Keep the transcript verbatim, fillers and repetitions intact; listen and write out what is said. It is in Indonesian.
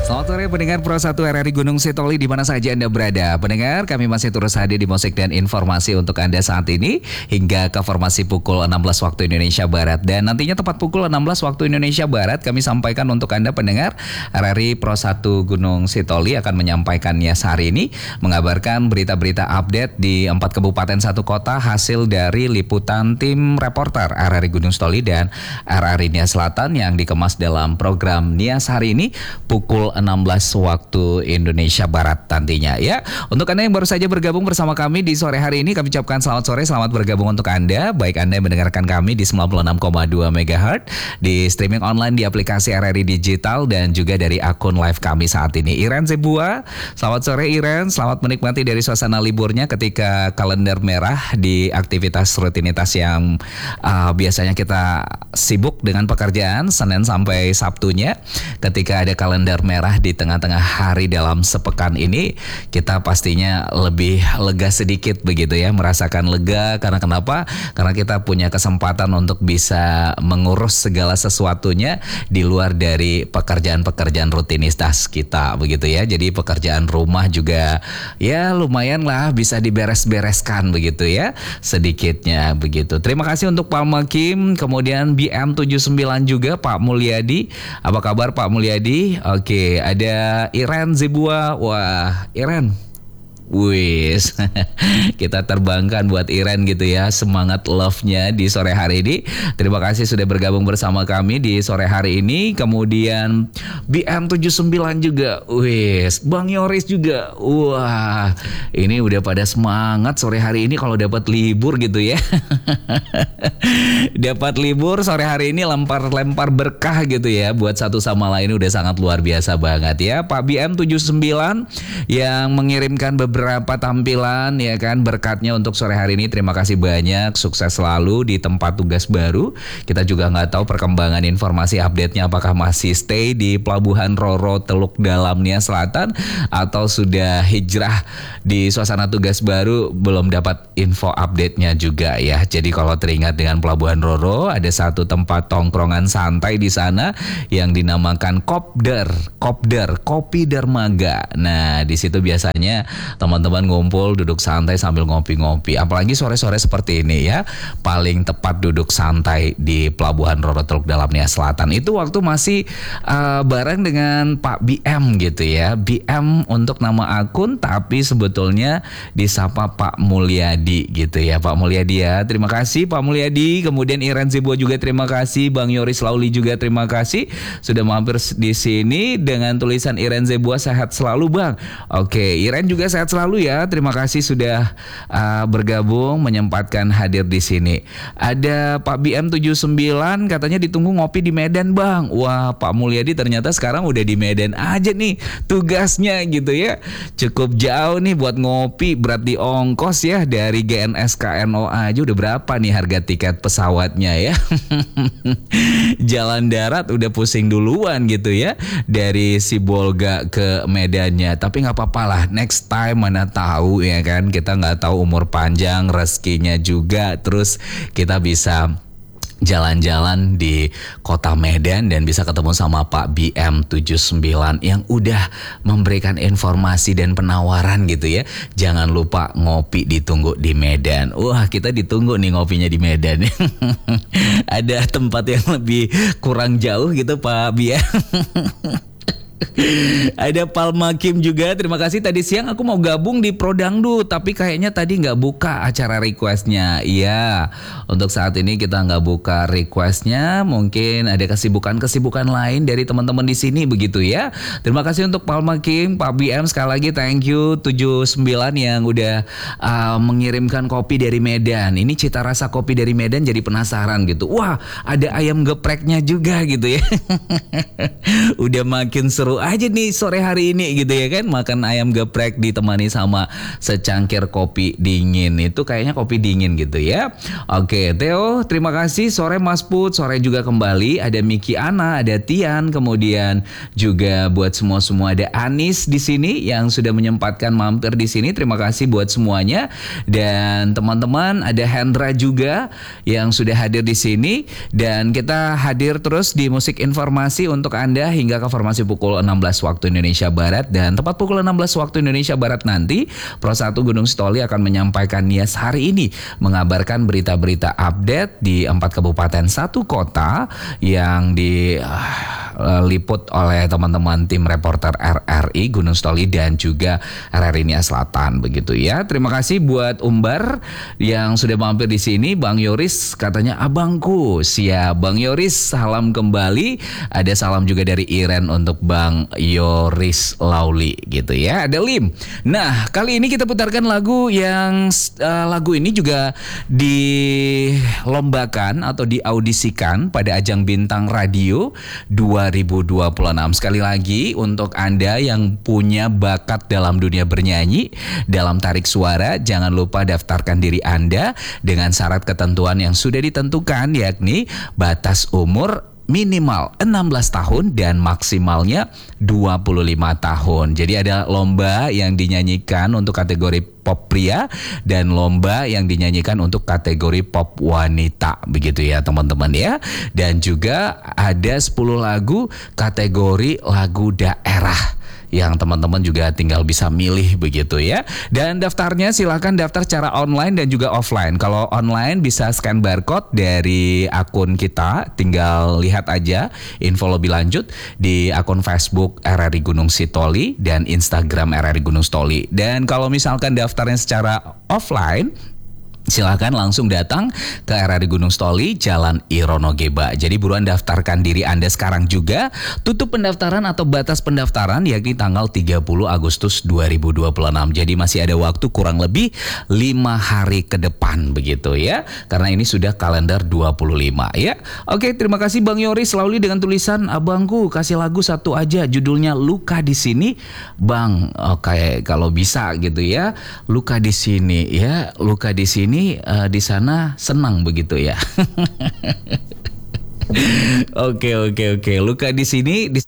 Selamat sore pendengar Pro satu R R I Gunung Sitoli di mana saja Anda berada. Pendengar, kami masih terus hadir di musik dan informasi untuk Anda saat ini hingga ke formasi pukul enam belas waktu Indonesia Barat. Dan nantinya tepat pukul enam belas waktu Indonesia Barat kami sampaikan untuk Anda pendengar R R I Pro satu Gunung Sitoli akan menyampaikannya sehari ini, mengabarkan berita-berita update di empat kabupaten satu kota hasil dari liputan tim reporter R R I Gunung Sitoli dan R R I Nias Selatan yang dikemas dalam program Nias hari ini pukul enam belas waktu Indonesia Barat nantinya ya. Untuk Anda yang baru saja bergabung bersama kami di sore hari ini, kami ucapkan selamat sore, selamat bergabung untuk Anda. Baik Anda yang mendengarkan kami di sembilan puluh enam koma dua megahertz, di streaming online di aplikasi R R I Digital dan juga dari akun live kami saat ini. Iren Zebua, selamat sore Iren, selamat menikmati dari suasana liburnya ketika kalender merah di aktivitas rutinitas yang uh, biasanya kita sibuk dengan pekerjaan Senin sampai Sabtunya. Ketika ada kalender merah di tengah-tengah hari dalam sepekan ini, kita pastinya lebih lega sedikit begitu ya, merasakan lega. Karena kenapa? Karena kita punya kesempatan untuk bisa mengurus segala sesuatunya di luar dari pekerjaan-pekerjaan rutinitas kita begitu ya. Jadi pekerjaan rumah juga ya lumayan lah bisa diberes-bereskan begitu ya, sedikitnya begitu. Terima kasih untuk Pak Makim, kemudian B M tujuh puluh sembilan juga Pak Mulyadi. Apa kabar Pak Mulyadi? Oke, ada Iren Zebua. Wah, Iren. Wis, kita terbangkan buat Iren gitu ya, semangat love-nya di sore hari ini. Terima kasih sudah bergabung bersama kami di sore hari ini. Kemudian B M tujuh puluh sembilan juga, wis, Bang Yoris juga. Wah, ini udah pada semangat sore hari ini kalau dapat libur gitu ya. Dapat libur sore hari ini, lempar-lempar berkah gitu ya, buat satu sama lain udah sangat luar biasa banget ya. Pak B M tujuh puluh sembilan yang mengirimkan beberapa beberapa tampilan ya kan, berkatnya untuk sore hari ini. Terima kasih banyak, sukses selalu di tempat tugas baru. Kita juga nggak tahu perkembangan informasi update-nya apakah masih stay di Pelabuhan Roro Teluk Dalam Nias Selatan atau sudah hijrah di suasana tugas baru, belum dapat info update-nya juga ya. Jadi kalau teringat dengan Pelabuhan Roro, ada satu tempat tongkrongan santai di sana yang dinamakan Kopder, Kopder, Kopi Dermaga. Nah, di situ biasanya teman-teman ngumpul duduk santai sambil ngopi-ngopi. Apalagi sore-sore seperti ini ya, paling tepat duduk santai di Pelabuhan Roro Teluk Dalam Nias Selatan. Itu waktu masih uh, bareng dengan Pak B M gitu ya. B M untuk nama akun, tapi sebetulnya disapa Pak Mulyadi gitu ya. Pak Mulyadi ya, terima kasih Pak Mulyadi. Kemudian Iren Zebua juga terima kasih. Bang Yoris Lauli juga terima kasih sudah mampir di sini dengan tulisan Iren Zebua sehat selalu Bang. Oke, Iren juga sehat selalu ya. Terima kasih sudah uh, bergabung, menyempatkan hadir di sini. Ada Pak B M tujuh puluh sembilan katanya ditunggu ngopi di Medan Bang. Wah, Pak Mulyadi ternyata sekarang udah di Medan aja nih tugasnya gitu ya. Cukup jauh nih buat ngopi, berat di ongkos ya, dari G N S K N O aja udah berapa nih harga tiket pesawatnya ya. Jalan darat udah pusing duluan gitu ya, dari Sibolga ke Medannya. Tapi nggak apa-apa lah, next time mana tahu ya kan, kita nggak tahu umur panjang, rezekinya juga, terus kita bisa jalan-jalan di kota Medan dan bisa ketemu sama Pak B M tujuh puluh sembilan yang udah memberikan informasi dan penawaran gitu ya. Jangan lupa ngopi ditunggu di Medan. Wah, kita ditunggu nih ngopinya di Medan. Ada tempat yang lebih kurang jauh gitu Pak B M. Ada Palma Kim juga, terima kasih. Tadi siang aku mau gabung di Prodangdut, tapi kayaknya tadi nggak buka acara requestnya. Iya, untuk saat ini kita nggak buka requestnya. Mungkin ada kesibukan-kesibukan lain dari teman-teman di sini begitu ya. Terima kasih untuk Palma Kim, Pak B M sekali lagi thank you tujuh puluh sembilan yang udah uh, mengirimkan kopi dari Medan. Ini cita rasa kopi dari Medan jadi penasaran gitu. Wah, ada ayam gepreknya juga gitu ya. Udah makin seru aja nih sore hari ini gitu ya kan, makan ayam geprek ditemani sama secangkir kopi dingin. Itu kayaknya kopi dingin gitu ya. Oke, Theo terima kasih. Sore Mas Put, sore juga kembali. Ada Miki Ana, ada Tian, kemudian juga buat semua-semua ada Anis di sini yang sudah menyempatkan mampir di sini. Terima kasih buat semuanya. Dan teman-teman ada Hendra juga yang sudah hadir di sini, dan kita hadir terus di musik informasi untuk Anda hingga ke formasi pukul enam enam belas waktu Indonesia Barat. Dan tepat pukul enam belas waktu Indonesia Barat nanti, Pro satu Gunung Sitoli akan menyampaikan Nias hari ini, mengabarkan berita-berita update di empat kabupaten satu kota yang diliput oleh teman-teman tim reporter R R I Gunung Sitoli dan juga R R I Nias Selatan, begitu ya. Terima kasih buat Umbar yang sudah mampir di sini. Bang Yoris katanya abangku. Siap Bang Yoris, salam kembali. Ada salam juga dari Iren untuk Bang Yoris Lauli gitu ya. Ada Lim. Nah, kali ini kita putarkan lagu yang uh, lagu ini juga dilombakan atau diaudisikan pada ajang Bintang Radio dua ribu dua puluh enam. Sekali lagi untuk Anda yang punya bakat dalam dunia bernyanyi, dalam tarik suara, jangan lupa daftarkan diri Anda dengan syarat ketentuan yang sudah ditentukan, yakni batas umur minimal enam belas tahun dan maksimalnya dua puluh lima tahun. Jadi ada lomba yang dinyanyikan untuk kategori pop pria dan lomba yang dinyanyikan untuk kategori pop wanita, begitu ya teman-teman ya. Dan juga ada sepuluh lagu kategori lagu daerah yang teman-teman juga tinggal bisa milih, begitu ya. Dan daftarnya silakan daftar secara online dan juga offline. Kalau online bisa scan barcode dari akun kita, tinggal lihat aja info lebih lanjut di akun Facebook R R I Gunung Sitoli dan Instagram R R I Gunung Sitoli. Dan kalau misalkan daftarnya secara offline, silakan langsung datang ke R R I Gunung Sitoli, Jalan Irono Geba. Jadi buruan daftarkan diri Anda sekarang juga. Tutup pendaftaran atau batas pendaftaran yakni tanggal tiga puluh Agustus dua ribu dua puluh enam. Jadi masih ada waktu kurang lebih lima hari ke depan, begitu ya. Karena ini sudah kalender dua puluh lima ya. Oke, terima kasih Bang Yoris Lauli dengan tulisan, abangku kasih lagu satu aja judulnya Luka di Sini. Bang, oke kalau bisa gitu ya. Luka di Sini ya, luka di sini. Ini uh, di sana senang, begitu ya. Oke oke oke. Luka di sini di